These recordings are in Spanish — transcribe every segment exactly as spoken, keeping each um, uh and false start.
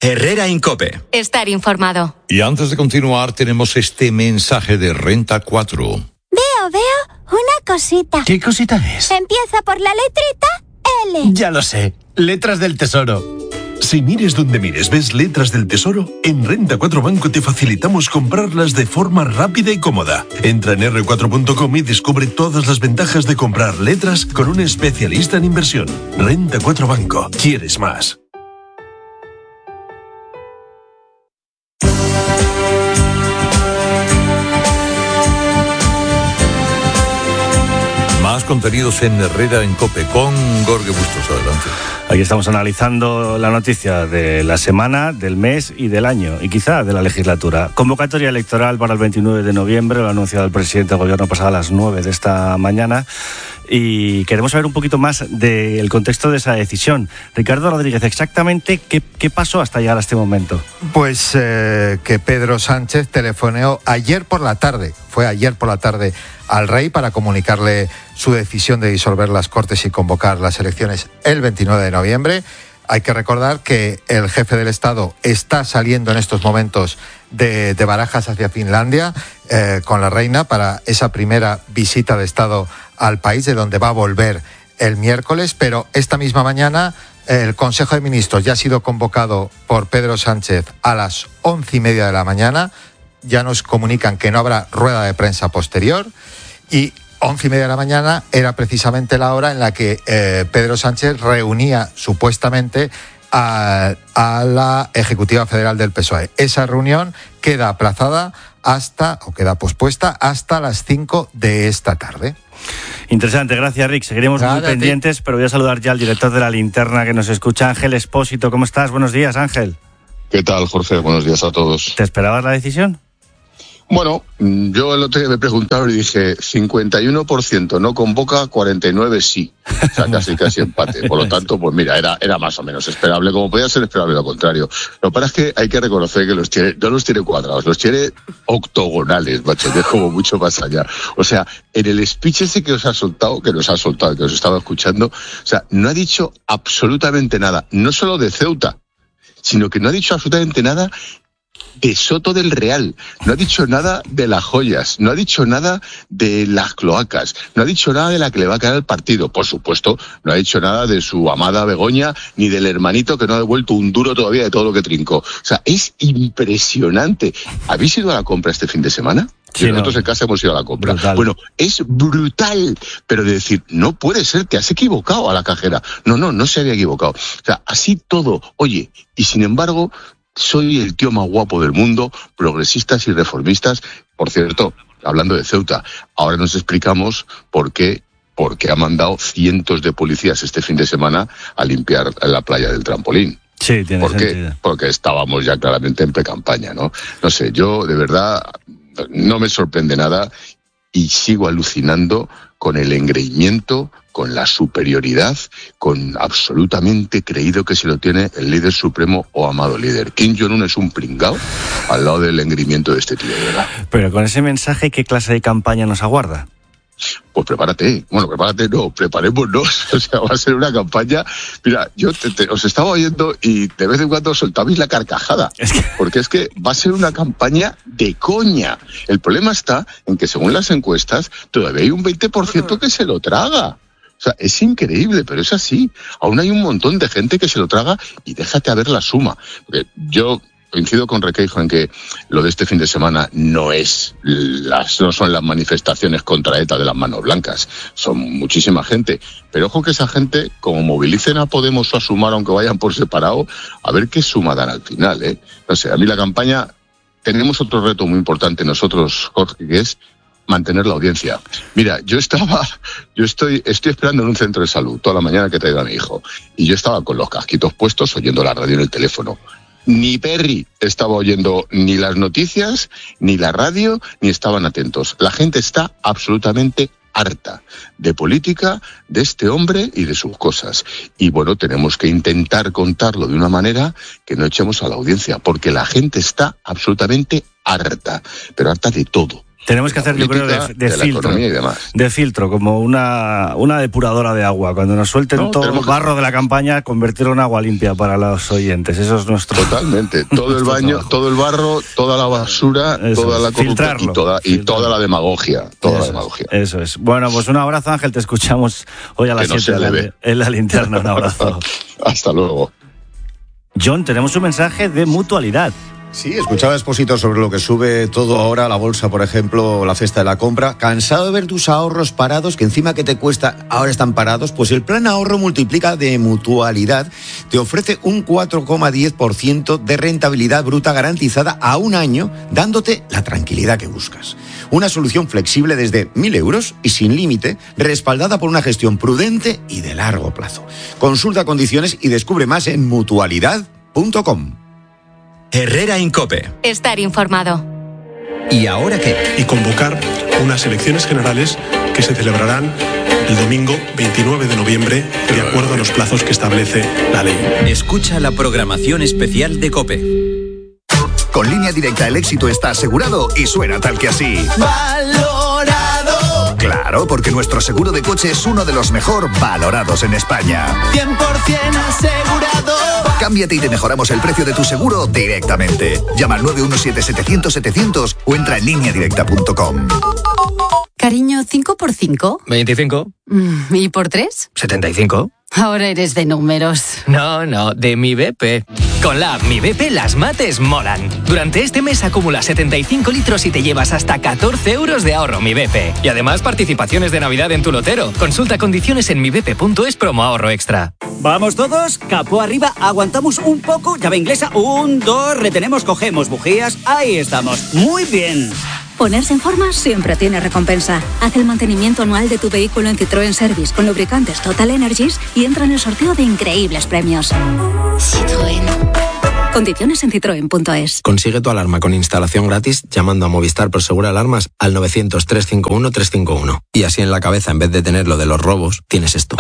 Herrera Incope. Estar informado. Y antes de continuar, tenemos este mensaje de Renta cuatro. Veo, veo una cosita. ¿Qué cosita es? Empieza por la letrita L. Ya lo sé. Letras del Tesoro. Si mires donde mires, ves letras del Tesoro, en Renta cuatro Banco te facilitamos comprarlas de forma rápida y cómoda. Entra en erre cuatro punto com y descubre todas las ventajas de comprar letras con un especialista en inversión. Renta cuatro Banco. ¿Quieres más? Más contenidos en Herrera en Cope con Jorge Bustos. Adelante. Aquí estamos analizando la noticia de la semana, del mes y del año, y quizá de la legislatura. Convocatoria electoral para el veintinueve de noviembre, lo ha anunciado el presidente del gobierno pasado a las nueve de esta mañana, y queremos saber un poquito más del contexto de esa decisión. Ricardo Rodríguez, exactamente qué, qué pasó hasta llegar a este momento. Pues eh, que Pedro Sánchez telefoneó ayer por la tarde, fue ayer por la tarde al rey para comunicarle su decisión de disolver las Cortes y convocar las elecciones el veintinueve de noviembre. Hay que recordar que el jefe del Estado está saliendo en estos momentos de, de Barajas hacia Finlandia eh, con la reina para esa primera visita de Estado al país, de donde va a volver el miércoles, pero esta misma mañana el Consejo de Ministros ya ha sido convocado por Pedro Sánchez a las once y media de la mañana. Ya nos comunican que no habrá rueda de prensa posterior, y once y media de la mañana era precisamente la hora en la que eh, Pedro Sánchez reunía supuestamente a, a la Ejecutiva Federal del P S O E. Esa reunión queda aplazada hasta, o queda pospuesta hasta las cinco de esta tarde. Interesante, gracias Rick. Seguiremos Nada, muy pendientes, pero voy a saludar ya al director de La Linterna que nos escucha, Ángel Espósito. ¿Cómo estás? Buenos días, Ángel. ¿Qué tal, Jorge? Buenos días a todos. ¿Te esperabas la decisión? Bueno, yo el otro día me preguntaron y dije cincuenta y uno por ciento no convoca, cuarenta y nueve por ciento sí. O sea, casi casi empate. Por lo tanto, pues mira, era era más o menos esperable, como podía ser esperable lo contrario. Lo que pasa es que hay que reconocer que los tiene, no los tiene cuadrados, los tiene octogonales, macho, que es como mucho más allá. O sea, en el speech ese que os ha soltado, que nos ha soltado, que os estaba escuchando, o sea, no ha dicho absolutamente nada, no solo de Ceuta, sino que no ha dicho absolutamente nada de Soto del Real, no ha dicho nada de las joyas, no ha dicho nada de las cloacas, no ha dicho nada de la que le va a quedar al partido. Por supuesto, no ha dicho nada de su amada Begoña, ni del hermanito que no ha devuelto un duro todavía de todo lo que trincó. O sea, es impresionante. ¿Habéis ido a la compra este fin de semana? Sí, nosotros no. En casa hemos ido a la compra. Brutal. Bueno, es brutal, pero de decir, no puede ser, te has equivocado a la cajera. No, no, no se había equivocado. O sea, así todo. Oye, y sin embargo, soy el tío más guapo del mundo, progresistas y reformistas. Por cierto, hablando de Ceuta, ahora nos explicamos por qué, por qué ha mandado cientos de policías este fin de semana a limpiar la playa del Trampolín. Sí, tiene ¿Por qué? sentido. Porque estábamos ya claramente en pre-campaña, ¿no? No sé, yo de verdad no me sorprende nada y sigo alucinando con el engreimiento, con la superioridad, con absolutamente creído que se lo tiene el líder supremo o amado líder. Kim Jong-un es un pringao al lado del engreimiento de este tío, de verdad. Pero con ese mensaje, ¿qué clase de campaña nos aguarda? Pues prepárate, bueno, prepárate, no, preparémonos, o sea, va a ser una campaña. Mira, yo te, te, os estaba oyendo y de vez en cuando soltabais la carcajada, es que... porque es que va a ser una campaña de coña. El problema está en que según las encuestas todavía hay un veinte por ciento que se lo traga. O sea, es increíble, pero es así. Aún hay un montón de gente que se lo traga y déjate a ver la suma. Porque yo coincido con Requeijo en que lo de este fin de semana no es las, no son las manifestaciones contra ETA de las manos blancas, son muchísima gente, pero ojo que esa gente, como movilicen a Podemos o a Sumar, aunque vayan por separado, a ver qué suma dan al final, ¿eh? No sé, a mí la campaña, tenemos otro reto muy importante nosotros, Jorge, que es mantener la audiencia. Mira, yo estaba, yo estoy, estoy esperando en un centro de salud toda la mañana que he traído a mi hijo, y yo estaba con los casquitos puestos oyendo la radio en el teléfono. Ni Perry estaba oyendo ni las noticias, ni la radio, ni estaban atentos. La gente está absolutamente harta de política, de este hombre y de sus cosas. Y bueno, tenemos que intentar contarlo de una manera que no echemos a la audiencia, porque la gente está absolutamente harta, pero harta de todo. Tenemos que hacer, yo creo, de, de, de filtro, y demás. de filtro, como una, una depuradora de agua. Cuando nos suelten no, todo el barro que... de la campaña, convertirlo en agua limpia para los oyentes. Eso es nuestro... Totalmente. Todo el baño, trabajo. todo el barro, toda la basura, Eso toda es. la corrupción y, toda, y toda la demagogia. Toda Eso la demagogia. Es. Eso es. Bueno, pues un abrazo, Ángel. Te escuchamos hoy a las siete no en, en la linterna. Un abrazo. Hasta luego. John, tenemos un mensaje de mutualidad. Sí, escuchaba a Expósito sobre lo que sube todo ahora, la bolsa, por ejemplo, la cesta de la compra. ¿Cansado de ver tus ahorros parados, que encima que te cuesta ahora están parados? Pues el plan ahorro multiplica de Mutualidad te ofrece un cuatro coma diez por ciento de rentabilidad bruta garantizada a un año, dándote la tranquilidad que buscas. Una solución flexible desde mil euros y sin límite, respaldada por una gestión prudente y de largo plazo. Consulta condiciones y descubre más en mutualidad punto com. Herrera Incope. Estar informado. ¿Y ahora qué? Y convocar unas elecciones generales que se celebrarán el domingo veintinueve de noviembre, de acuerdo a los plazos que establece la ley. Escucha la programación especial de COPE. Con Línea Directa el éxito está asegurado y suena tal que así. ¡Valorado! Claro, porque nuestro seguro de coche es uno de los mejor valorados en España. cien por ciento asegurado. Cámbiate y te mejoramos el precio de tu seguro directamente. Llama al nueve uno siete, setecientos, setecientos o entra en línea directa punto com. Cariño, ¿cinco por cinco? veinticinco. ¿Y por tres? setenta y cinco. Ahora eres de números. No, no, de mi B P. Con la app Mi B P las mates molan. Durante este mes acumula setenta y cinco litros y te llevas hasta catorce euros de ahorro Mi B P. Y además participaciones de Navidad en tu lotero. Consulta condiciones en mi b p punto es promo ahorro extra. Vamos todos, capó arriba, aguantamos un poco, llave inglesa, un, dos, retenemos, cogemos bujías, ahí estamos. Muy bien. Ponerse en forma siempre tiene recompensa. Haz el mantenimiento anual de tu vehículo en Citroën Service con lubricantes Total Energies y entra en el sorteo de increíbles premios. Citroën. Condiciones en citroen punto es. Consigue tu alarma con instalación gratis llamando a Movistar Prosegura Alarmas al novecientos, trescientos cincuenta y uno, trescientos cincuenta y uno. Y así en la cabeza, en vez de tener lo de los robos, tienes esto.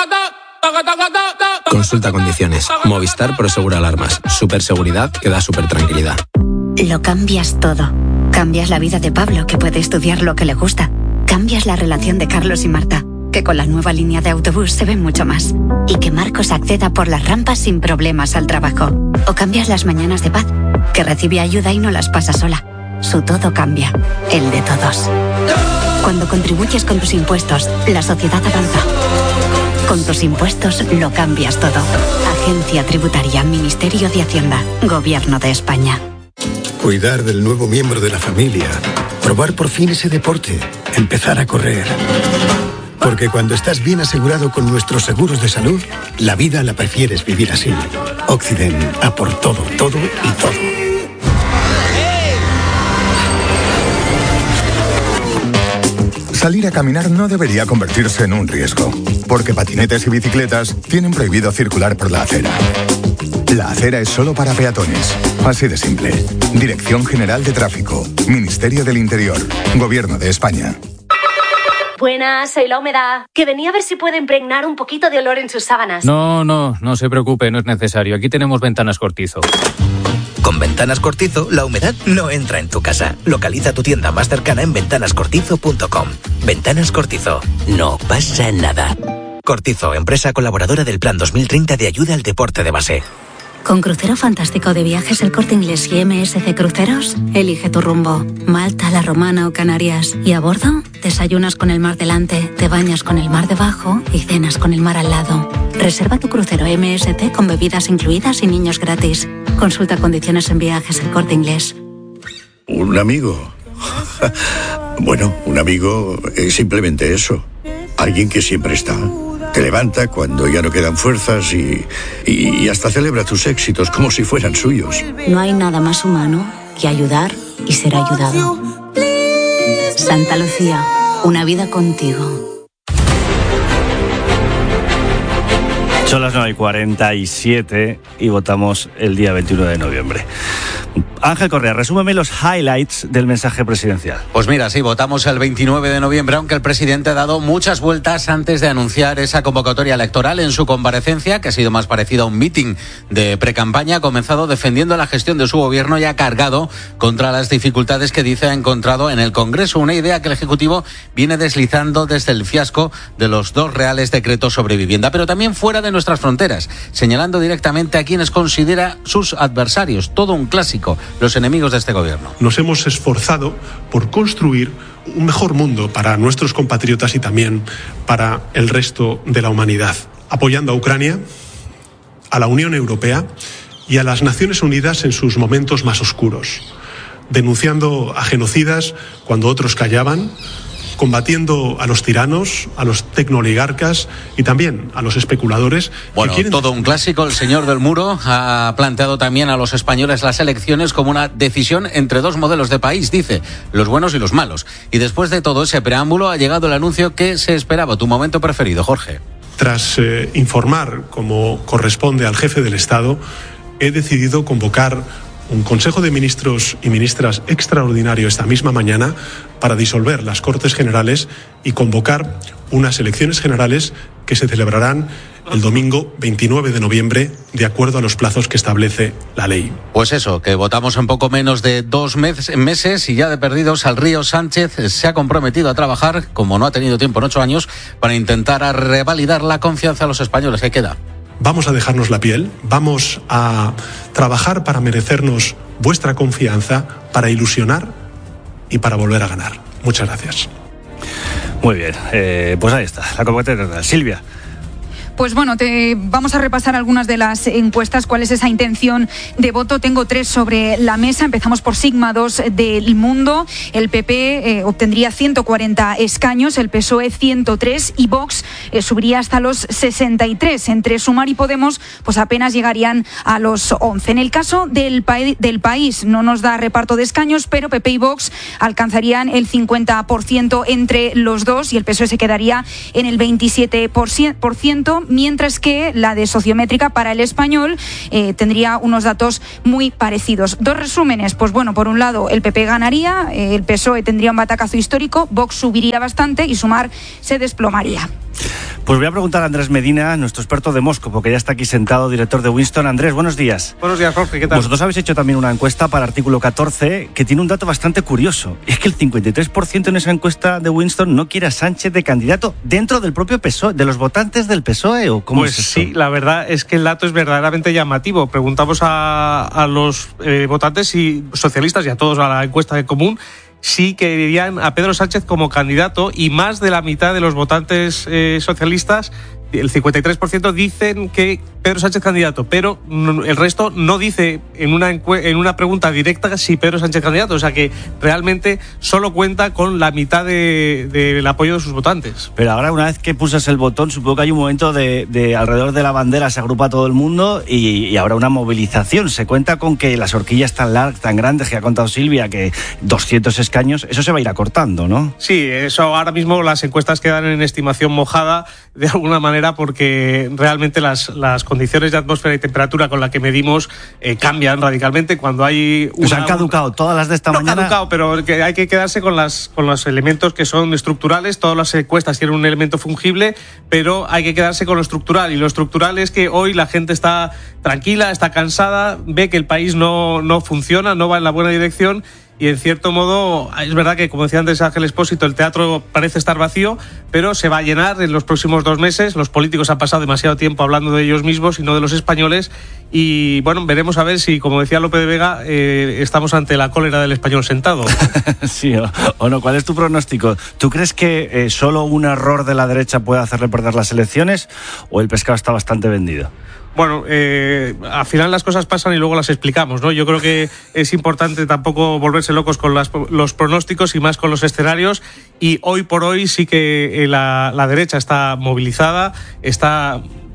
Consulta condiciones. Movistar Prosegura Alarmas. Super seguridad que da super tranquilidad. Lo cambias todo. Cambias la vida de Pablo, que puede estudiar lo que le gusta. Cambias la relación de Carlos y Marta, que con la nueva línea de autobús se ven mucho más. Y que Marcos acceda por las rampas sin problemas al trabajo. O cambias las mañanas de Paz, que recibe ayuda y no las pasa sola. Su todo cambia, el de todos. Cuando contribuyes con tus impuestos, la sociedad avanza. Con tus impuestos lo cambias todo. Agencia Tributaria, Ministerio de Hacienda, Gobierno de España. Cuidar del nuevo miembro de la familia. Probar por fin ese deporte. Empezar a correr. Porque cuando estás bien asegurado con nuestros seguros de salud, la vida la prefieres vivir así. Occident, a por todo, todo y todo. Salir a caminar no debería convertirse en un riesgo, porque patinetes y bicicletas tienen prohibido circular por la acera. La acera es solo para peatones. Así de simple. Dirección General de Tráfico. Ministerio del Interior. Gobierno de España. Buenas, soy la humedad. Que venía a ver si puede impregnar un poquito de olor en sus sábanas. No, no, no se preocupe, no es necesario. Aquí tenemos Ventanas Cortizo. Con Ventanas Cortizo, la humedad no entra en tu casa. Localiza tu tienda más cercana en ventanas cortizo punto com. Ventanas Cortizo. No pasa nada. Cortizo, empresa colaboradora del Plan dos mil treinta de ayuda al deporte de base. Con Crucero Fantástico de Viajes El Corte Inglés y M S C Cruceros, elige tu rumbo. Malta, La Romana o Canarias. Y a bordo, desayunas con el mar delante, te bañas con el mar debajo y cenas con el mar al lado. Reserva tu crucero M S C con bebidas incluidas y niños gratis. Consulta condiciones en Viajes El Corte Inglés. ¿Un amigo? Bueno, un amigo es simplemente eso. Alguien que siempre está. Te levanta cuando ya no quedan fuerzas y, y, y hasta celebra tus éxitos como si fueran suyos. No hay nada más humano que ayudar y ser ayudado. Santa Lucía, una vida contigo. Son las nueve y cuarenta y siete y votamos el día veintiuno de noviembre. Ángel Correa, resúmeme los highlights del mensaje presidencial. Pues mira, sí, votamos el veintinueve de noviembre, aunque el presidente ha dado muchas vueltas antes de anunciar esa convocatoria electoral. En su comparecencia, que ha sido más parecida a un mitin de precampaña, ha comenzado defendiendo la gestión de su gobierno y ha cargado contra las dificultades que dice ha encontrado en el Congreso. Una idea que el Ejecutivo viene deslizando desde el fiasco de los dos reales decretos sobre vivienda, pero también fuera de nuestras fronteras, señalando directamente a quienes considera sus adversarios. Todo un clásico, los enemigos de este gobierno. Nos hemos esforzado por construir un mejor mundo para nuestros compatriotas y también para el resto de la humanidad, apoyando a Ucrania, a la Unión Europea y a las Naciones Unidas en sus momentos más oscuros, denunciando a genocidas cuando otros callaban, combatiendo a los tiranos, a los tecnooligarcas y también a los especuladores. Bueno, quieren... todo un clásico. El señor del Muro ha planteado también a los españoles las elecciones como una decisión entre dos modelos de país, dice, los buenos y los malos. Y después de todo ese preámbulo ha llegado el anuncio que se esperaba. Tu momento preferido, Jorge. Tras eh, informar, como corresponde al jefe del Estado, he decidido convocar un Consejo de Ministros y Ministras extraordinario esta misma mañana para disolver las Cortes Generales y convocar unas elecciones generales que se celebrarán el domingo veintinueve de noviembre, de acuerdo a los plazos que establece la ley. Pues eso, que votamos en poco menos de dos meses y ya de perdidos al Río Sánchez se ha comprometido a trabajar, como no ha tenido tiempo en ocho años, para intentar revalidar la confianza a los españoles. ¿Qué queda? Vamos a dejarnos la piel, vamos a trabajar para merecernos vuestra confianza, para ilusionar y para volver a ganar. Muchas gracias. Muy bien, eh, pues ahí está, la convocatoria total. Silvia. Pues bueno, te vamos a repasar algunas de las encuestas. ¿Cuál es esa intención de voto? Tengo tres sobre la mesa. Empezamos por Sigma dos del Mundo. El P P eh, obtendría ciento cuarenta escaños, el P S O E ciento tres y Vox eh, subiría hasta los sesenta y tres. Entre Sumar y Podemos, pues apenas llegarían a los once. En el caso del, pa- del país, no nos da reparto de escaños, pero P P y Vox alcanzarían el cincuenta por ciento entre los dos y el P S O E se quedaría en el veintisiete por ciento. Mientras que la de Sociométrica para el Español eh, tendría unos datos muy parecidos. Dos resúmenes, pues bueno, por un lado el P P ganaría, eh, el P S O E tendría un batacazo histórico, Vox subiría bastante y Sumar se desplomaría. Pues voy a preguntar a Andrés Medina, nuestro experto de Moscú, porque ya está aquí sentado, director de Winston. Andrés, buenos días. Buenos días, Jorge, ¿qué tal? Vosotros habéis hecho también una encuesta para Artículo catorce que tiene un dato bastante curioso. Es que el cincuenta y tres por ciento en esa encuesta de Winston no quiere a Sánchez de candidato dentro del propio P S O E, de los votantes del P S O E. ¿O cómo pues es eso? Sí, la verdad es que el dato es verdaderamente llamativo. Preguntamos a, a los eh, votantes y socialistas y a todos a la encuesta en común sí querían a Pedro Sánchez como candidato y más de la mitad de los votantes eh, socialistas, el cincuenta y tres por ciento, dicen que Pedro Sánchez candidato, pero el resto no dice en una, encue- en una pregunta directa si Pedro Sánchez candidato, o sea que realmente solo cuenta con la mitad de, de, del apoyo de sus votantes. Pero ahora, una vez que pulsas el botón, supongo que hay un momento de, de alrededor de la bandera se agrupa todo el mundo y, y habrá una movilización. Se cuenta con que las horquillas tan largas, tan grandes que ha contado Silvia, que doscientos escaños, eso se va a ir acortando, ¿no? Sí, eso ahora mismo las encuestas quedan en estimación mojada de alguna manera porque realmente las, las condiciones de atmósfera y temperatura con la que medimos eh, cambian radicalmente cuando hay... Una, pues han caducado un... todas las de esta no mañana. caducado, pero que hay que quedarse con, las, con los elementos que son estructurales. Todas las encuestas tienen un elemento fungible, pero hay que quedarse con lo estructural. Y lo estructural es que hoy la gente está tranquila, está cansada, ve que el país no, no funciona, no va en la buena dirección. Y en cierto modo, es verdad que, como decía antes Ángel Expósito, el teatro parece estar vacío, pero se va a llenar en los próximos dos meses. Los políticos han pasado demasiado tiempo hablando de ellos mismos y no de los españoles. Y bueno, veremos a ver si, como decía Lope de Vega, eh, estamos ante la cólera del español sentado. Sí, o, o no. ¿Cuál es tu pronóstico? ¿Tú crees que eh, solo un error de la derecha puede hacerle perder las elecciones o el pescado está bastante vendido? Bueno, eh, al final las cosas pasan y luego las explicamos, ¿no? Yo creo que es importante tampoco volverse locos con las, los pronósticos y más con los escenarios. Y hoy por hoy sí que la, la derecha está movilizada, está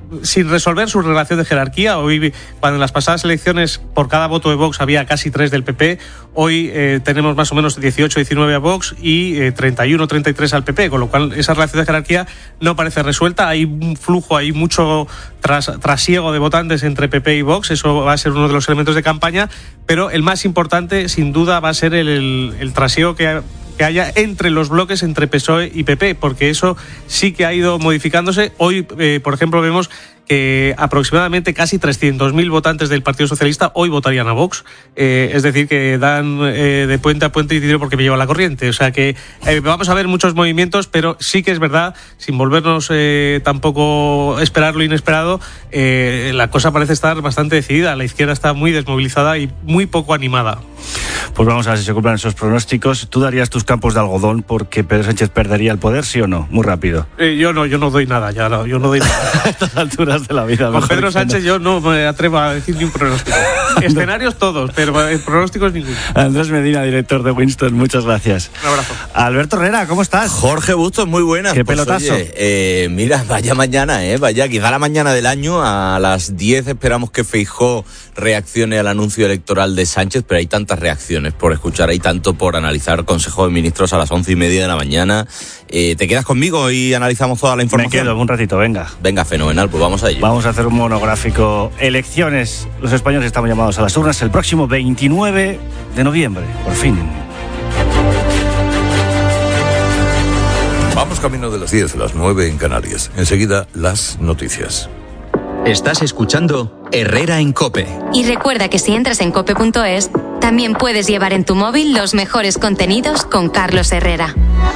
sin resolver su relación de jerarquía. Hoy, cuando en las pasadas elecciones por cada voto de Vox había casi tres del P P, hoy eh, tenemos más o menos dieciocho, diecinueve a Vox y eh, treinta y uno, treinta y tres al P P, con lo cual esa relación de jerarquía no parece resuelta. Hay un flujo, hay mucho tras, trasiego de votantes entre P P y Vox, eso va a ser uno de los elementos de campaña, pero el más importante sin duda va a ser el, el, el trasiego que que haya entre los bloques entre P S O E y P P, porque eso sí que ha ido modificándose. Hoy, eh, por ejemplo, vemos que aproximadamente casi trescientos mil votantes del Partido Socialista hoy votarían a Vox, eh, es decir, que dan eh, de puente a puente y dinero porque me lleva la corriente. O sea que eh, vamos a ver muchos movimientos, pero sí que es verdad, sin volvernos eh, tampoco esperar lo inesperado, eh, la cosa parece estar bastante decidida. La izquierda está muy desmovilizada y muy poco animada. Pues vamos a ver si se cumplen esos pronósticos. ¿Tú darías tus campos de algodón porque Pedro Sánchez perdería el poder, sí o no? Muy rápido. Eh, yo no, yo no doy nada, ya no, yo no doy nada. A estas alturas de la vida. Con Pedro Sánchez yo no me atrevo a decir ni un pronóstico. Escenarios todos, pero pronósticos ninguno. Andrés Medina, director de Winston, muchas gracias. Un abrazo. Alberto Herrera, ¿cómo estás? Jorge Bustos, muy buenas. Qué pues, pelotazo. Oye, eh, mira, vaya mañana, eh, vaya, quizá la mañana del año, a las diez esperamos que Feijóo reaccione al anuncio electoral de Sánchez, pero hay tantas reacciones por escuchar, hay tanto por analizar. Consejo de Ministros a las once y media de la mañana. Eh, ¿Te quedas conmigo y analizamos toda la información? Me quedo un ratito, venga. Venga, fenomenal, pues vamos a ello. Vamos a hacer un monográfico. Elecciones. Los españoles estamos llamados a las urnas el próximo veintinueve de noviembre, por fin. Vamos camino de las diez, las nueve en Canarias. Enseguida, las noticias. Estás escuchando Herrera en COPE. Y recuerda que si entras en cope punto es, también puedes llevar en tu móvil los mejores contenidos con Carlos Herrera.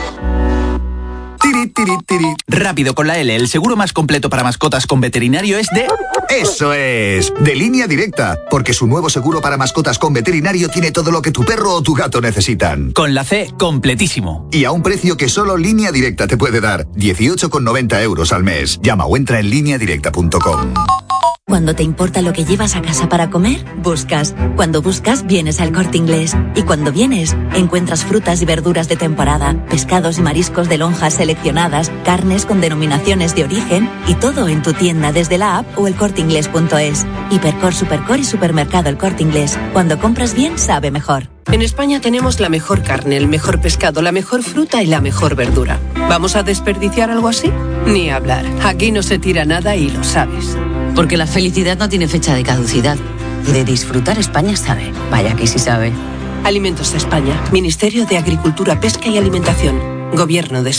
Tiri, tiri, tiri. Rápido con la L, el seguro más completo para mascotas con veterinario es de... Eso es, de Línea Directa, porque su nuevo seguro para mascotas con veterinario tiene todo lo que tu perro o tu gato necesitan. Con la C, completísimo. Y a un precio que solo Línea Directa te puede dar, dieciocho con noventa euros al mes. Llama o entra en línea directa punto com. Cuando te importa lo que llevas a casa para comer, buscas. Cuando buscas, vienes al Corte Inglés. Y cuando vienes, encuentras frutas y verduras de temporada, pescados y mariscos de lonjas seleccionadas, carnes con denominaciones de origen y todo en tu tienda desde la app o el corte inglés punto es. Hipercor, Supercor y Supermercado El Corte Inglés. Cuando compras bien, sabe mejor. En España tenemos la mejor carne, el mejor pescado, la mejor fruta y la mejor verdura. ¿Vamos a desperdiciar algo así? Ni hablar. Aquí no se tira nada y lo sabes. Porque la felicidad no tiene fecha de caducidad. Y de disfrutar España sabe. Vaya que sí sabe. Alimentos de España. Ministerio de Agricultura, Pesca y Alimentación. Gobierno de España.